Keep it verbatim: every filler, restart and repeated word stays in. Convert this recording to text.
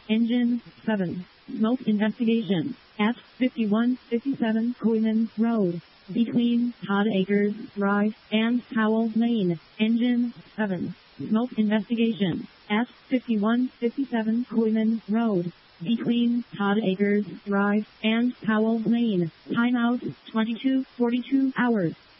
Engine seven. Smoke investigation. F fifty-one fifty-seven Coyman Road. Between Todd Acres Drive and Powell Lane. Engine seven. Smoke investigation. F fifty-one fifty-seven Coyman Road. Between Todd Acres Drive and Powell Lane. Timeout twenty-two forty-two hours.